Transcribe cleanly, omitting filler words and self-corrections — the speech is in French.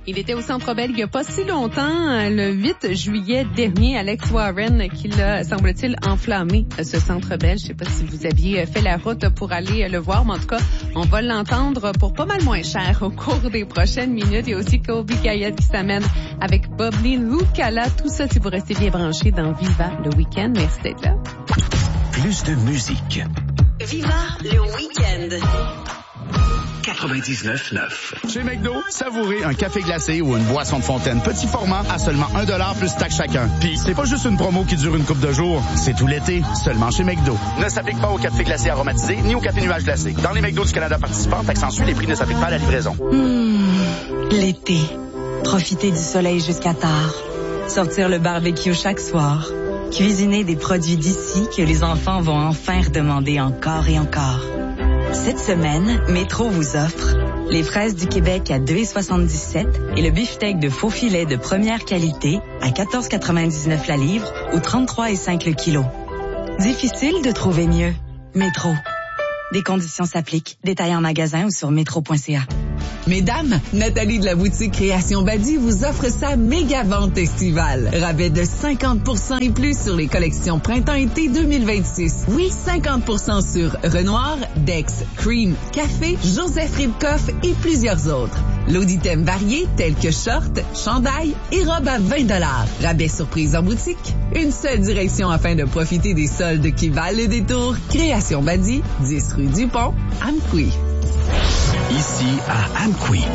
Il était au Centre Bell il n'y a pas si longtemps, le 8 juillet dernier. Alex Warren qui l'a, semble-t-il, enflammé, ce Centre Bell. Je sais pas si vous aviez fait la route pour aller le voir, mais en tout cas, on va l'entendre pour pas mal moins cher au cours des prochaines minutes. Il y a aussi Colby Kayette qui s'amène avec Bob Lee, Lou Cala. Tout ça si vous restez bien branchés dans Viva le Week-end. Merci d'être là. Plus de musique. Viva le Week-end. 99.9. Chez McDo, savourez un café glacé ou une boisson de fontaine. Petit format à seulement $1 plus taxe chacun. Puis, c'est pas juste une promo qui dure une couple de jours. C'est tout l'été, seulement chez McDo. Ne s'applique pas au café glacé aromatisé ni au café nuage glacé. Dans les McDo du Canada participants, taxe en Suisse, les prix ne s'appliquent pas à la livraison. L'été. Profiter du soleil jusqu'à tard. Sortir le barbecue chaque soir. Cuisiner des produits d'ici que les enfants vont enfin redemander encore et encore. Cette semaine, Métro vous offre les fraises du Québec à 2,77 et le beefsteak de faux filet de première qualité à 14,99 la livre ou 33,5 le kilo. Difficile de trouver mieux. Métro. Des conditions s'appliquent. Détails en magasin ou sur métro.ca. Mesdames, Nathalie de la boutique Création Badi vous offre sa méga vente estivale. Rabais de 50% et plus sur les collections printemps-été 2026. Oui, 50% sur Renoir, Dex, Cream, Café, Joseph Ribkoff et plusieurs autres. Lot d'items variés tels que shorts, chandails et robes à 20 $. Rabais surprise en boutique. Une seule direction afin de profiter des soldes qui valent le détour. Création Badi, 10 rue du Pont, Amqui. Ici à Amqui.